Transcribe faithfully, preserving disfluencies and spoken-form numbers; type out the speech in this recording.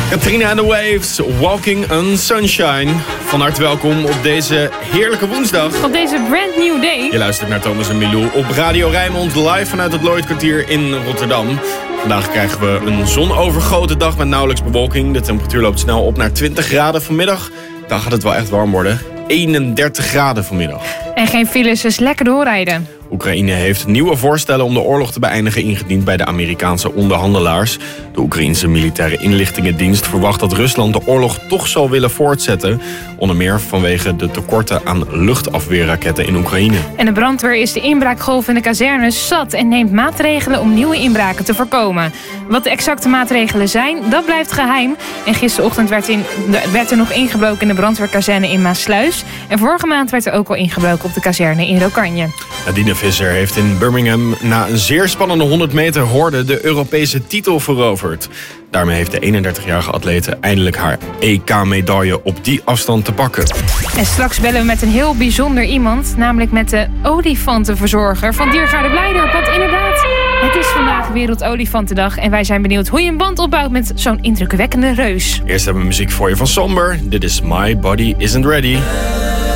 Katrina and the Waves, Walking on Sunshine. Van harte welkom op deze heerlijke woensdag. Op deze brand new day. Je luistert naar Thomas en Milou op Radio Rijnmond, live vanuit het Lloydkwartier in Rotterdam. Vandaag krijgen we een zonovergoten dag met nauwelijks bewolking. De temperatuur loopt snel op naar twintig graden. Vanmiddag dan gaat het wel echt warm worden. eenendertig graden vanmiddag. En geen files, dus lekker doorrijden. Oekraïne heeft nieuwe voorstellen om de oorlog te beëindigen ingediend bij de Amerikaanse onderhandelaars. De Oekraïense militaire inlichtingendienst verwacht dat Rusland de oorlog toch zal willen voortzetten. Onder meer vanwege de tekorten aan luchtafweerraketten in Oekraïne. En de brandweer is de inbraakgolf in de kazernes zat en neemt maatregelen om nieuwe inbraken te voorkomen. Wat de exacte maatregelen zijn, dat blijft geheim. En gisterochtend werd, in, werd er nog ingebroken in de brandweerkazerne in Maassluis. En vorige maand werd er ook al ingebroken op de kazerne in Rokanje. Nadine Visser heeft in Birmingham na een zeer spannende honderd meter horde de Europese titel veroverd. Daarmee heeft de eenendertigjarige atlete eindelijk haar E K-medaille op die afstand te pakken. En straks bellen we met een heel bijzonder iemand, namelijk met de olifantenverzorger van Diergaarde Blijdorp. Want inderdaad, het is vandaag Wereldolifantendag en wij zijn benieuwd hoe je een band opbouwt met zo'n indrukwekkende reus. Eerst hebben we muziek voor je van Somber. Dit is My Body Isn't Ready.